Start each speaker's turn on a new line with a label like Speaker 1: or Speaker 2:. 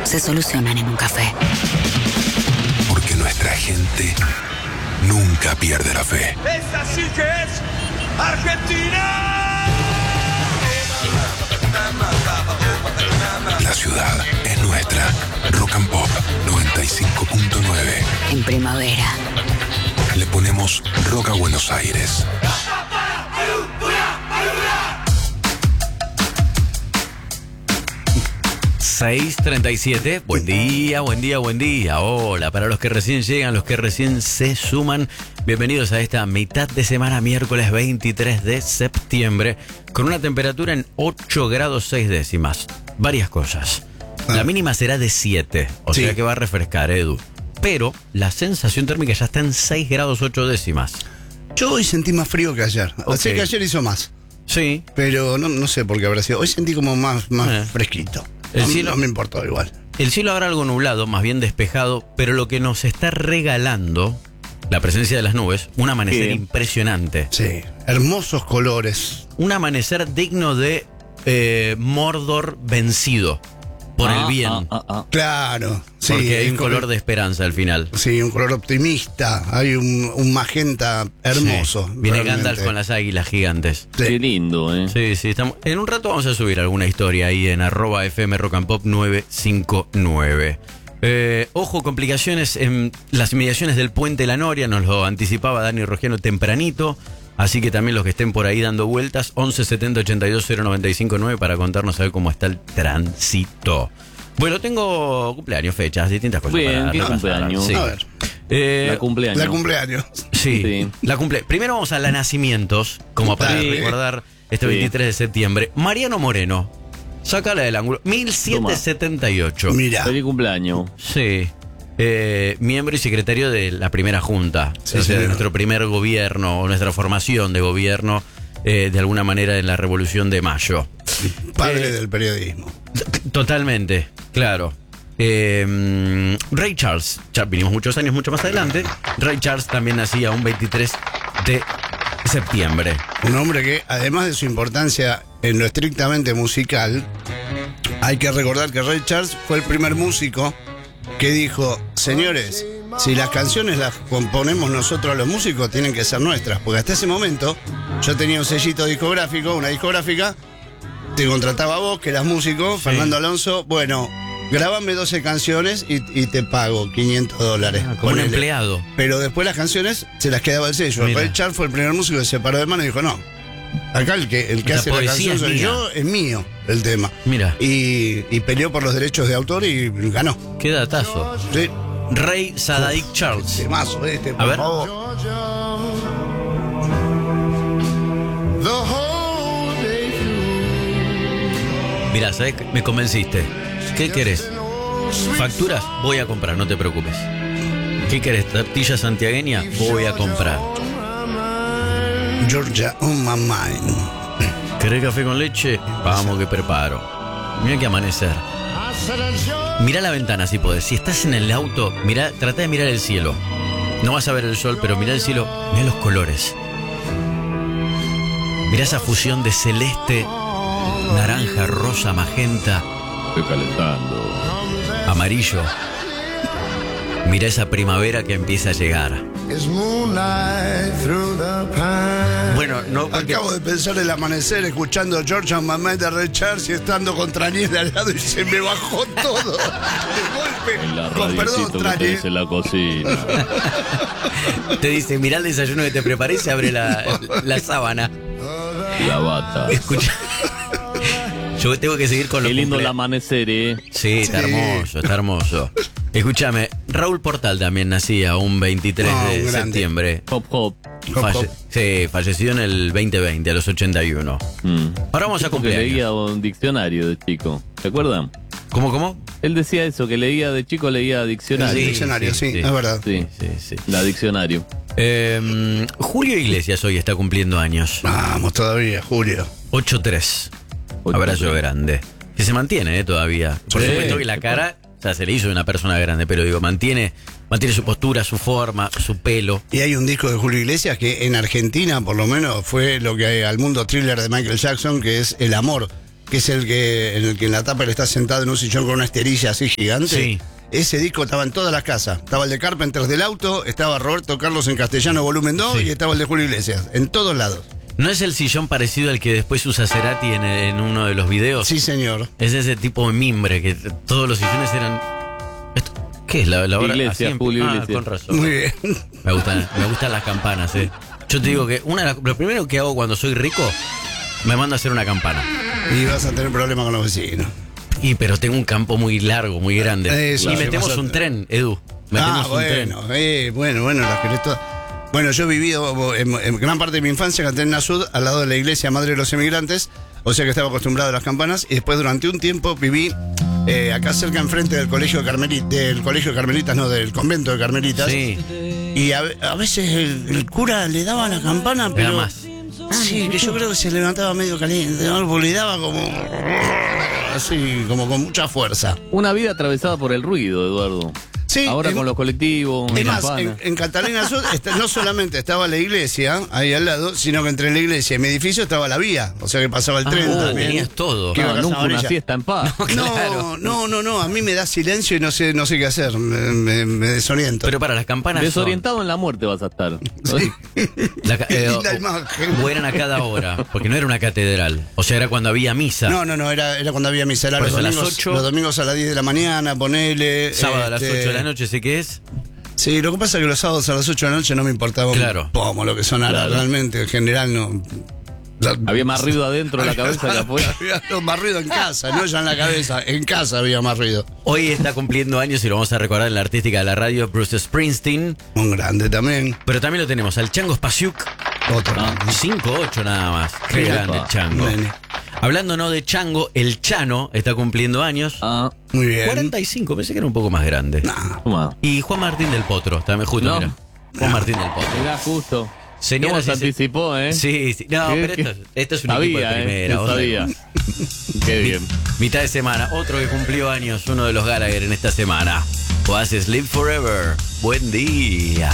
Speaker 1: se solucionan en un café.
Speaker 2: Porque nuestra gente nunca pierde la fe.
Speaker 3: ¡Esa sí que es Argentina!
Speaker 2: La ciudad es nuestra. Rock and Pop 95.9.
Speaker 1: En primavera.
Speaker 2: Le ponemos rock a Buenos Aires.
Speaker 4: 6:37, buen día, buen día, buen día. Hola, para los que recién llegan, los que recién se suman, bienvenidos a esta mitad de semana, miércoles 23 de septiembre, con una temperatura en 8 grados 6 décimas. Varias cosas. La mínima será de 7, o sea que va a refrescar, Edu. Pero la sensación térmica ya está en 6 grados 8 décimas.
Speaker 5: Yo hoy sentí más frío que ayer. O sea que ayer hizo más.
Speaker 4: Sí.
Speaker 5: Pero no sé por qué habrá sido. Hoy sentí como más fresquito.
Speaker 4: El cielo,
Speaker 5: no me importó igual.
Speaker 4: El cielo habrá algo nublado, más bien despejado, pero lo que nos está regalando la presencia de las nubes, un amanecer impresionante.
Speaker 5: Sí, hermosos colores.
Speaker 4: Un amanecer digno de Mordor vencido por el bien.
Speaker 5: Claro, sí.
Speaker 4: Porque hay un color de esperanza al final.
Speaker 5: Sí, un color optimista. Hay un magenta hermoso.
Speaker 4: Sí. Viene
Speaker 5: realmente.
Speaker 4: Gandalf con las águilas gigantes.
Speaker 5: Sí.
Speaker 6: Qué lindo, ¿eh?
Speaker 4: Sí, sí. En un rato vamos a subir alguna historia ahí en @FM Rock and Pop 959. Ojo, complicaciones en las inmediaciones del Puente La Noria. Nos lo anticipaba Dani Rogiano tempranito. Así que también los que estén por ahí dando vueltas, 11 70 82 095 9 para contarnos a ver cómo está el tránsito. Bueno, tengo cumpleaños, fechas, distintas cosas.
Speaker 6: Bien, ¿qué
Speaker 4: repasar.
Speaker 6: cumpleaños?
Speaker 4: Sí.
Speaker 5: A ver.
Speaker 6: La cumpleaños.
Speaker 5: La cumpleaños.
Speaker 4: Sí,
Speaker 6: Sí.
Speaker 4: la Primero vamos a la nacimientos, como para
Speaker 5: Sí.
Speaker 4: recordar este 23 de septiembre. Mariano Moreno, sácala del ángulo, 1778.
Speaker 5: Mira.
Speaker 6: Feliz cumpleaños.
Speaker 4: Sí. Miembro y secretario de la primera junta,
Speaker 5: Sí,
Speaker 4: o sea, de
Speaker 5: señor.
Speaker 4: nuestro primer gobierno, o nuestra formación de gobierno, de alguna manera en la Revolución de Mayo.
Speaker 5: Padre del periodismo.
Speaker 4: Totalmente, claro. Ray Charles, ya vinimos muchos años mucho más adelante. Ray Charles también nacía un 23 de septiembre.
Speaker 5: Un hombre que, además de su importancia en lo estrictamente musical, hay que recordar que Ray Charles fue el primer músico que dijo: señores, si las canciones las componemos nosotros los músicos, tienen que ser nuestras. Porque hasta ese momento yo tenía un sellito discográfico, una discográfica, te contrataba a vos, que eras músico, Fernando Alonso, bueno, grabame 12 canciones y te pago $500.
Speaker 4: Como un
Speaker 5: ponele.
Speaker 4: empleado.
Speaker 5: Pero después las canciones se las quedaba el sello.
Speaker 4: Mira.
Speaker 5: Ray Charles fue el primer músico que se paró de mano y dijo: no, acá el que
Speaker 4: La
Speaker 5: hace la
Speaker 4: poesía
Speaker 5: canción
Speaker 4: es
Speaker 5: soy
Speaker 4: mía.
Speaker 5: yo, es mío el tema.
Speaker 4: Mira.
Speaker 5: Y peleó por los derechos de autor y ganó.
Speaker 4: Qué datazo.
Speaker 5: Sí,
Speaker 4: Ray Sadaik Charles.
Speaker 5: temazo este,
Speaker 4: A
Speaker 5: por
Speaker 4: ver.
Speaker 5: favor.
Speaker 4: Mirá, ¿sabes qué? Me convenciste. ¿Qué querés? ¿Facturas? Voy a comprar, no te preocupes. ¿Qué querés? ¿Tortilla santiagueña? Voy a comprar.
Speaker 5: Georgia on my mind.
Speaker 4: ¿Querés café con leche? Vamos que preparo. Mirá que amanecer. Mirá la ventana si podés. Si estás en el auto, mirá, trata de mirar el cielo. No vas a ver el sol, pero mirá el cielo, mirá los colores. Mirá esa fusión de celeste, naranja, rosa, magenta,
Speaker 6: Estoy calentando.
Speaker 4: amarillo. Mirá esa primavera que empieza a llegar. Bueno, no porque...
Speaker 5: Acabo de pensar el amanecer escuchando Georgia on my mind de Ray Charles y estando con Traniel al lado y se me bajó todo. De
Speaker 6: En la
Speaker 5: golpe. Con perdón,
Speaker 6: radiocito que
Speaker 5: Traniel.
Speaker 6: tenés en la cocina.
Speaker 4: te dice, mirá el desayuno que te preparé y se abre la sábana.
Speaker 6: La bata.
Speaker 4: Escucha. Yo tengo que seguir con lo
Speaker 6: Qué lindo el
Speaker 4: cumple-
Speaker 6: amanecer, ¿eh?
Speaker 4: Sí, está hermoso, está hermoso. Escúchame, Raúl Portal también nacía un 23
Speaker 5: No,
Speaker 4: de
Speaker 5: un grande.
Speaker 4: septiembre.
Speaker 6: Hop, hop.
Speaker 4: Sí, falleció en el 2020, a los 81. Ahora vamos a
Speaker 6: Porque leía
Speaker 4: cumpleaños.
Speaker 6: un diccionario de chico. ¿Se acuerdan?
Speaker 4: ¿Cómo?
Speaker 6: Él decía eso, que leía de chico, leía diccionario.
Speaker 5: Sí. Diccionario, sí, es verdad.
Speaker 6: Sí,
Speaker 4: Sí.
Speaker 6: la diccionario.
Speaker 4: Julio Iglesias hoy está cumpliendo años.
Speaker 5: Vamos todavía, Julio.
Speaker 4: 8-3. Abrazo grande. Que se mantiene todavía. Por
Speaker 6: Sí.
Speaker 4: supuesto que la cara, o sea, se le hizo de una persona grande, pero digo, mantiene su postura, su forma, su pelo.
Speaker 5: Y hay un disco de Julio Iglesias que en Argentina, por lo menos, fue lo que al mundo thriller de Michael Jackson, que es El Amor. que es el que en la tapa él está sentado en un sillón con una esterilla así gigante.
Speaker 4: Sí.
Speaker 5: Ese disco estaba en todas las casas. Estaba el de Carpenters del auto, estaba Roberto Carlos en castellano volumen 2
Speaker 4: Sí.
Speaker 5: y estaba el de Julio Iglesias. En todos lados.
Speaker 4: ¿No es el sillón parecido al que después usa Cerati en uno de los videos?
Speaker 5: Sí, señor.
Speaker 4: Es ese tipo de mimbre que todos los sillones eran... ¿Esto? ¿Qué es la hora?
Speaker 6: Iglesias,
Speaker 4: Así
Speaker 6: Julio Iglesias.
Speaker 4: Con razón.
Speaker 5: Muy bien.
Speaker 4: Me gustan las campanas, Yo te digo que lo primero que hago cuando soy rico, me mando a hacer una campana.
Speaker 5: Y vas a tener problemas con los vecinos.
Speaker 4: Pero tengo un campo muy largo, muy grande.
Speaker 5: Eso,
Speaker 4: y
Speaker 5: sí,
Speaker 4: metemos
Speaker 5: vas a
Speaker 4: un
Speaker 5: tener.
Speaker 4: tren, Edu. Metemos un tren.
Speaker 5: bueno, las querés todas. Bueno, yo he vivido en gran parte de mi infancia canté en Nasud, al lado de la iglesia Madre de los Emigrantes, o sea que estaba acostumbrado a las campanas, y después durante un tiempo viví acá cerca enfrente del colegio de Carmelitas, no, del convento de Carmelitas.
Speaker 4: Sí.
Speaker 5: Y a veces el cura le daba la campana,
Speaker 4: Me da
Speaker 5: pero...
Speaker 4: más.
Speaker 5: Sí, que yo creo que se levantaba medio caliente, ¿no? Porque le daba como... así, como con mucha fuerza.
Speaker 6: Una vida atravesada por el ruido, Eduardo.
Speaker 5: Sí,
Speaker 6: Ahora con los colectivos,
Speaker 5: Es más,
Speaker 6: campanas.
Speaker 5: en Catalina Sur no solamente estaba la iglesia ahí al lado, sino que entre la iglesia y mi edificio estaba la vía. O sea que pasaba el tren también.
Speaker 4: tenías todo.
Speaker 5: Que iba a
Speaker 6: No,
Speaker 5: Casa
Speaker 6: nunca una
Speaker 5: Varela.
Speaker 6: fiesta en paz.
Speaker 5: No, a mí me da silencio y no sé qué hacer, me desoriento.
Speaker 4: Pero para las campanas
Speaker 6: Desorientado en la muerte vas a estar.
Speaker 5: Linda imagen.
Speaker 4: o eran a cada hora, porque no era una catedral. O sea, era cuando había misa.
Speaker 5: No, era cuando había misa, era
Speaker 4: Por
Speaker 5: los
Speaker 4: eso, a las
Speaker 5: domingos,
Speaker 4: 8.
Speaker 5: los domingos a las 10 de la mañana, ponele.
Speaker 4: Sábado a las 8 de la noche, ¿sé qué es?
Speaker 5: Sí, lo que pasa es que los sábados a las 8 de la noche no me importaba
Speaker 4: Claro.
Speaker 5: un pomo lo que sonara,
Speaker 6: Claro.
Speaker 5: realmente, en general no.
Speaker 6: Había más ruido adentro de la cabeza que afuera.
Speaker 5: Había más ruido en casa, no ya en la cabeza, en casa había más ruido.
Speaker 4: Hoy está cumpliendo años y lo vamos a recordar en la artística de la radio, Bruce Springsteen.
Speaker 5: Un grande también.
Speaker 4: Pero también lo tenemos al Chango Spasiuk.
Speaker 5: Otro.
Speaker 4: 5'8 nada más. Qué
Speaker 5: Mira,
Speaker 4: grande el Chango.
Speaker 5: Nene.
Speaker 4: Hablando no de Chango, el Chano está cumpliendo años.
Speaker 6: Ah,
Speaker 5: Muy bien.
Speaker 4: 45, pensé que era un poco más grande.
Speaker 5: Nah.
Speaker 6: toma.
Speaker 4: Y Juan Martín del Potro, también justo,
Speaker 6: No.
Speaker 4: mira. Juan Martín del Potro.
Speaker 6: Mirá, justo.
Speaker 4: Señoras
Speaker 6: ¿Cómo
Speaker 4: y
Speaker 6: se anticipó,
Speaker 4: Sí, sí. No,
Speaker 6: ¿Qué-
Speaker 4: pero esto es un
Speaker 6: sabía,
Speaker 4: equipo de primera. o sea,
Speaker 6: sabía. Qué bien.
Speaker 4: Mitad de semana, otro que cumplió años, uno de los Gallagher en esta semana. Oasis Live Forever. Buen día.